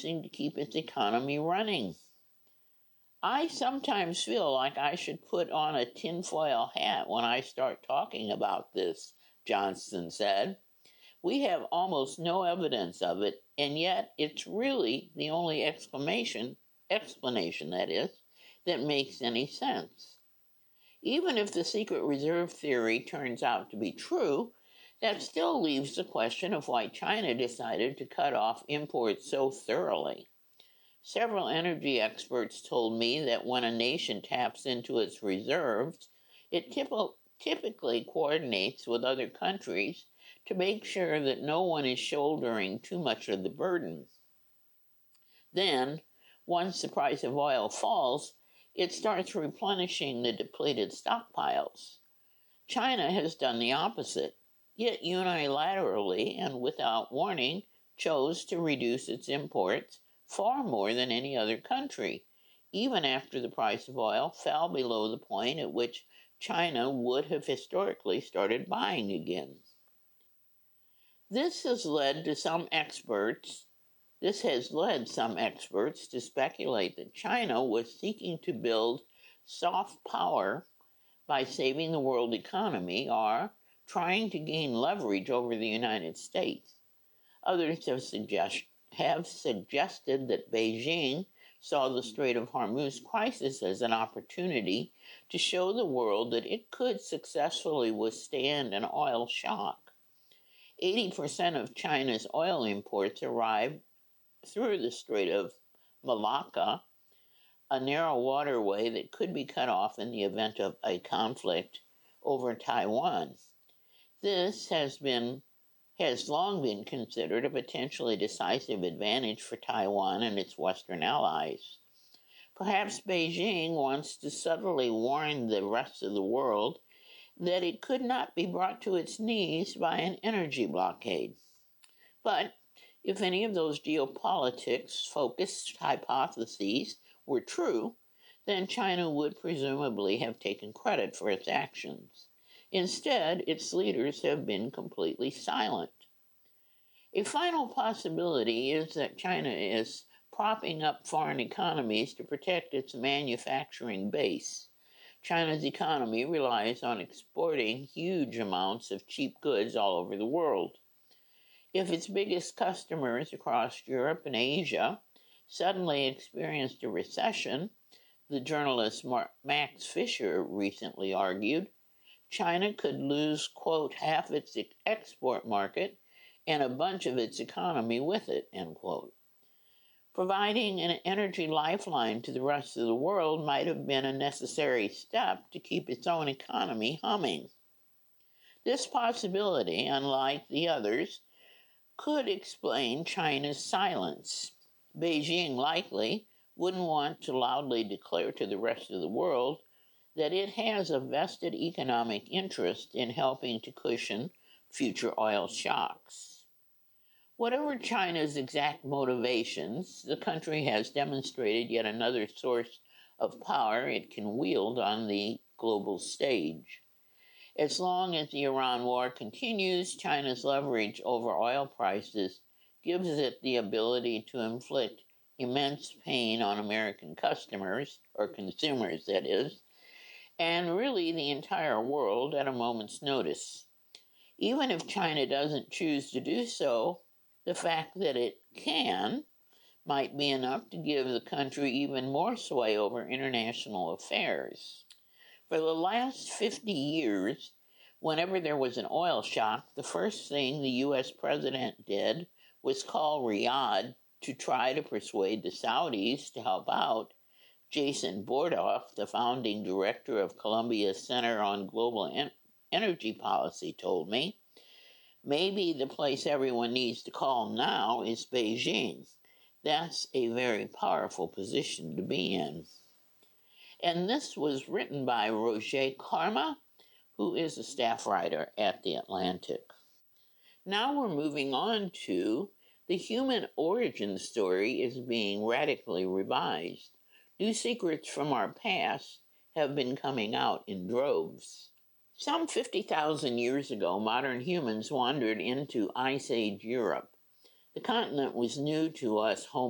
using to keep its economy running. I sometimes feel like I should put on a tinfoil hat when I start talking about this, Johnston said. We have almost no evidence of it, and yet it's really the only explanation that is, that makes any sense. Even if the secret reserve theory turns out to be true, that still leaves the question of why China decided to cut off imports so thoroughly. Several energy experts told me that when a nation taps into its reserves, it typically coordinates with other countries to make sure that no one is shouldering too much of the burden. Then, once the price of oil falls, it starts replenishing the depleted stockpiles. China has done the opposite, yet unilaterally and without warning chose to reduce its imports far more than any other country, even after the price of oil fell below the point at which China would have historically started buying again. This has led some experts to speculate that China was seeking to build soft power by saving the world economy or trying to gain leverage over the United States. Others have suggested that Beijing saw the Strait of Hormuz crisis as an opportunity to show the world that it could successfully withstand an oil shock. 80% of China's oil imports arrive through the Strait of Malacca, a narrow waterway that could be cut off in the event of a conflict over Taiwan. This has long been considered a potentially decisive advantage for Taiwan and its Western allies. Perhaps Beijing wants to subtly warn the rest of the world that it could not be brought to its knees by an energy blockade. But if any of those geopolitics-focused hypotheses were true, then China would presumably have taken credit for its actions. Instead, its leaders have been completely silent. A final possibility is that China is propping up foreign economies to protect its manufacturing base. China's economy relies on exporting huge amounts of cheap goods all over the world. If its biggest customers across Europe and Asia suddenly experienced a recession, the journalist Max Fisher recently argued, China could lose, quote, half its export market and a bunch of its economy with it, end quote. Providing an energy lifeline to the rest of the world might have been a necessary step to keep its own economy humming. This possibility, unlike the others, could explain China's silence. Beijing likely wouldn't want to loudly declare to the rest of the world that it has a vested economic interest in helping to cushion future oil shocks. Whatever China's exact motivations, the country has demonstrated yet another source of power it can wield on the global stage. As long as the Iran war continues, China's leverage over oil prices gives it the ability to inflict immense pain on American customers, or consumers that is, and really the entire world at a moment's notice. Even if China doesn't choose to do so, the fact that it can might be enough to give the country even more sway over international affairs. For the last 50 years, whenever there was an oil shock, the first thing the U.S. president did was call Riyadh to try to persuade the Saudis to help out. Jason Bordoff, the founding director of Columbia's Center on Global Energy Policy, told me, maybe the place everyone needs to call now is Beijing. That's a very powerful position to be in. And this was written by Roger Karma, who is a staff writer at The Atlantic. Now we're moving on to the human origin story is being radically revised. New secrets from our past have been coming out in droves. Some 50,000 years ago, modern humans wandered into Ice Age Europe. The continent was new to us Homo